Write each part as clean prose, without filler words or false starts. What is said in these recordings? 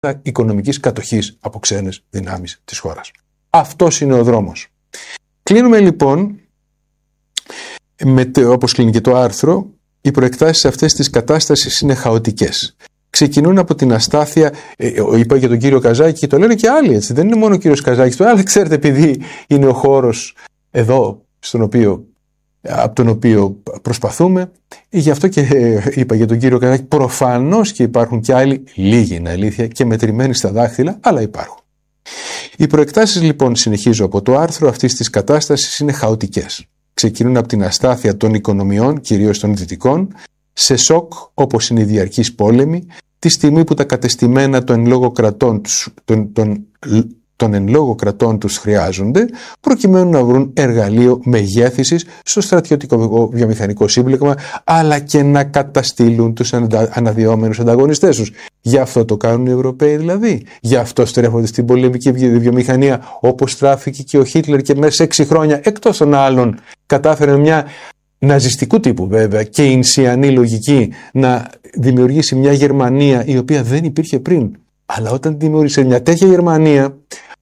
οικονομικής κατοχής από ξένες δυνάμεις της χώρας. Αυτός είναι ο δρόμος. Κλείνουμε λοιπόν, όπως κλείνει και το άρθρο, οι προεκτάσεις αυτές της κατάστασης είναι χαοτικές. Ξεκινούν από την αστάθεια, είπα για τον κύριο Καζάκη και το λένε και άλλοι, έτσι. Δεν είναι μόνο ο κύριος Καζάκης, αλλά ξέρετε, επειδή είναι ο χώρος εδώ από τον οποίο προσπαθούμε, γι' αυτό και είπα για τον κύριο Καζάκη, προφανώς και υπάρχουν και άλλοι, λίγοι είναι αλήθεια και μετρημένοι στα δάχτυλα, αλλά υπάρχουν. Οι προεκτάσεις λοιπόν, συνεχίζω από το άρθρο, αυτής της κατάστασης είναι χαοτικές. Ξεκινούν από την αστάθεια των οικονομιών, κυρίως των δυτικών, σε σοκ όπως είναι οι διαρκείς πόλεμοι, τη στιγμή που τα κατεστημένα των εν λόγω κρατών τους χρειάζονται, προκειμένου να βρουν εργαλείο μεγέθυνσης στο στρατιωτικό βιομηχανικό σύμπλεγμα, αλλά και να καταστήλουν τους αναδυόμενους ανταγωνιστές τους. Γι' αυτό το κάνουν οι Ευρωπαίοι δηλαδή. Γι' αυτό στρέφονται στην πολεμική βιομηχανία, όπως στράφηκε και ο Χίτλερ και μέσα σε 6 χρόνια, εκτός των άλλων, κατάφερε μια ναζιστικού τύπου βέβαια και ινσιανή λογική να δημιουργήσει μια Γερμανία η οποία δεν υπήρχε πριν. Αλλά όταν δημιούργησε μια τέτοια Γερμανία,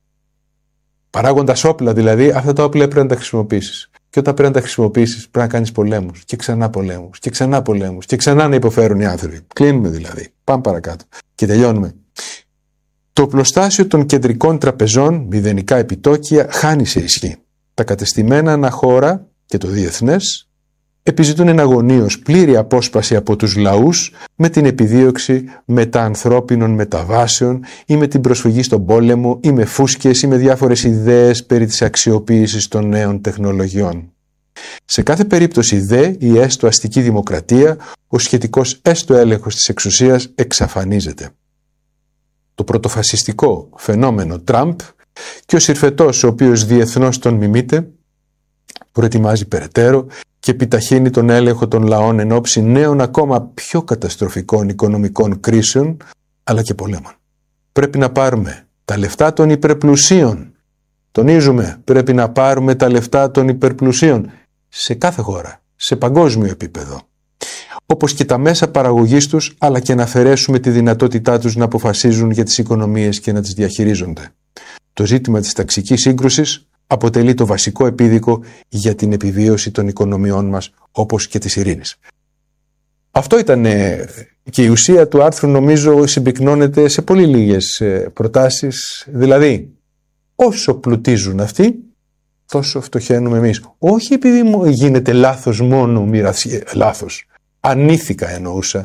παράγοντας όπλα δηλαδή, αυτά τα όπλα πρέπει να τα χρησιμοποιήσεις. Και όταν πρέπει να τα χρησιμοποιήσεις, πρέπει να κάνεις πολέμους και ξανά πολέμους και ξανά πολέμους και ξανά να υποφέρουν οι άνθρωποι. Κλείνουμε δηλαδή. Πάμε παρακάτω και τελειώνουμε. Το οπλοστάσιο των κεντρικών τραπεζών, μηδενικά επιτόκια, χάνει σε ισχύ. Τα κατεστημένα αναχώρα και το διεθνές επιζητούν εναγωνίως πλήρη απόσπαση από τους λαούς με την επιδίωξη μεταανθρώπινων μεταβάσεων ή με την προσφυγή στον πόλεμο ή με φούσκες ή με διάφορες ιδέες περί της αξιοποίησης των νέων τεχνολογιών. Σε κάθε περίπτωση δε η έστω αστική δημοκρατία, ο σχετικός έστω έλεγχος της εξουσίας εξαφανίζεται. Το πρωτοφασιστικό φαινόμενο Τραμπ και ο συρφετός ο οποίος διεθνώς τον μιμείται προετοιμάζει περαιτέρω και επιταχύνει τον έλεγχο των λαών εν ώψη νέων ακόμα πιο καταστροφικών οικονομικών κρίσεων αλλά και πολέμων. Πρέπει να πάρουμε τα λεφτά των υπερπλουσίων. Τονίζουμε, πρέπει να πάρουμε τα λεφτά των υπερπλουσίων σε κάθε χώρα, σε παγκόσμιο επίπεδο. Όπως και τα μέσα παραγωγής τους, αλλά και να αφαιρέσουμε τη δυνατότητά τους να αποφασίζουν για τις οικονομίες και να τις διαχειρίζονται. Το ζήτημα της ταξικής σύγκρουσης αποτελεί το βασικό επίδικο για την επιβίωση των οικονομιών μας, όπως και της ειρήνης. Αυτό ήταν και η ουσία του άρθρου, νομίζω συμπυκνώνεται σε πολύ λίγες προτάσεις. Δηλαδή, όσο πλουτίζουν αυτοί, τόσο φτωχαίνουμε εμείς. Όχι επειδή γίνεται λάθος μόνο λάθος, ανήθικα εννοούσα,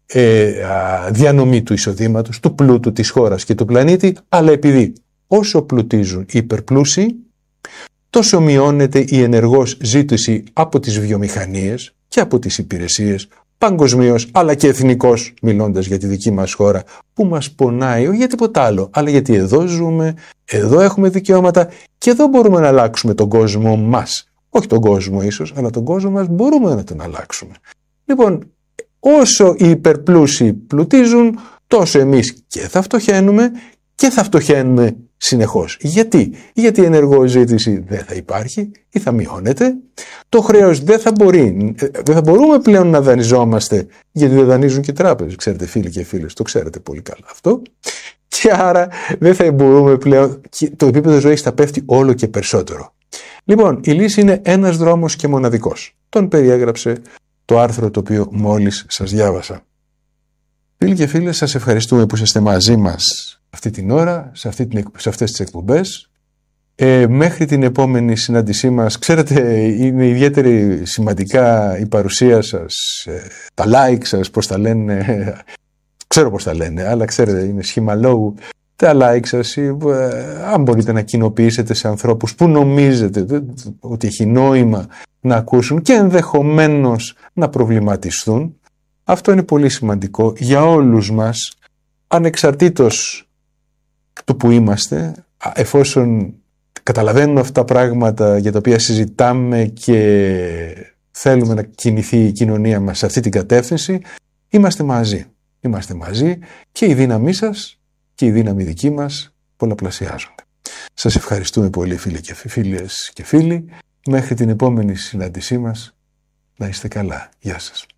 διανομή του εισοδήματος, του πλούτου της χώρας και του πλανήτη, αλλά επειδή όσο πλουτίζουν οι υπερπλούσιοι, τόσο μειώνεται η ενεργός ζήτηση από τις βιομηχανίες και από τις υπηρεσίες παγκοσμίως, αλλά και εθνικώς, μιλώντας για τη δική μας χώρα, που μας πονάει, όχι για τίποτα άλλο, αλλά γιατί εδώ ζούμε, εδώ έχουμε δικαιώματα και εδώ μπορούμε να αλλάξουμε τον κόσμο μας. Όχι τον κόσμο ίσως, αλλά τον κόσμο μας μπορούμε να τον αλλάξουμε. Λοιπόν, όσο οι υπερπλούσιοι πλουτίζουν, τόσο εμείς και θα φτωχαίνουμε και θα φτωχαίνουμε συνεχώς. Γιατί? Γιατί η ενεργό ζήτηση δεν θα υπάρχει ή θα μειώνεται. Το χρέος δεν θα μπορούμε πλέον να δανειζόμαστε, γιατί δεν δανείζουν και τράπεζες. Ξέρετε φίλοι και φίλες, το ξέρετε πολύ καλά αυτό. Και άρα δεν θα μπορούμε πλέον, το επίπεδο ζωής θα πέφτει όλο και περισσότερο. Λοιπόν, η λύση είναι ένας δρόμος και μοναδικός. Τον περιέγραψε το άρθρο το οποίο μόλις σας διάβασα. Φίλοι και φίλες, σας ευχαριστούμε που είστε μαζί μας αυτή την ώρα, σε αυτές τις εκπομπές. Μέχρι την επόμενη συνάντησή μας, ξέρετε, είναι ιδιαίτερη σημαντικά η παρουσία σας, τα like σας, πώς τα λένε, ξέρω πώς τα λένε, αλλά ξέρετε, είναι σχήμα λόγου. Τα like σας, αν μπορείτε να κοινοποιήσετε σε ανθρώπους που νομίζετε ότι έχει νόημα να ακούσουν και ενδεχομένως να προβληματιστούν. Αυτό είναι πολύ σημαντικό για όλους μας, ανεξαρτήτως του που είμαστε, εφόσον καταλαβαίνουμε αυτά τα πράγματα για τα οποία συζητάμε και θέλουμε να κινηθεί η κοινωνία μας σε αυτή την κατεύθυνση, είμαστε μαζί. Είμαστε μαζί και η δύναμή σας και η δύναμη δική μας πολλαπλασιάζονται. Σας ευχαριστούμε πολύ φίλες και φίλοι. Μέχρι την επόμενη συνάντησή μας, να είστε καλά. Γεια σας.